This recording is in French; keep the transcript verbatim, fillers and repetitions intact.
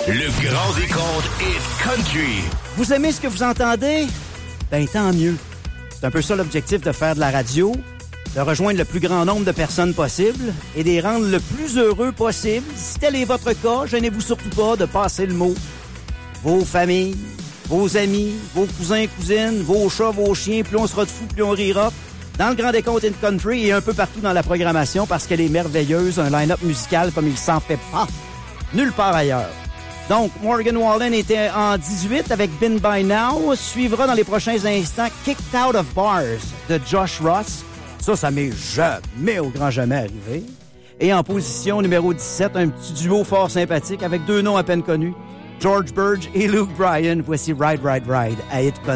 Le Grand Décompte Hit Country. Vous aimez ce que vous entendez? Ben, tant mieux. C'est un peu ça l'objectif de faire de la radio, de rejoindre le plus grand nombre de personnes possible et de les rendre le plus heureux possible. Si tel est votre cas, gênez-vous surtout pas de passer le mot. Vos familles, vos amis, vos cousins, cousines, vos chats, vos chiens, plus on sera de fous, plus on rira. Dans le Grand Décompte Hit Country et un peu partout dans la programmation parce qu'elle est merveilleuse, un line-up musical comme il s'en fait pas nulle part ailleurs. Donc, Morgan Wallen était en dix-huit avec Been By Now. Suivra dans les prochains instants Kicked Out of Bars de Josh Ross. Ça, ça m'est jamais au grand jamais arrivé. Et en position numéro dix-sept, un petit duo fort sympathique avec deux noms à peine connus, George Burge et Luke Bryan. Voici Ride, Ride, Ride à Hit Country.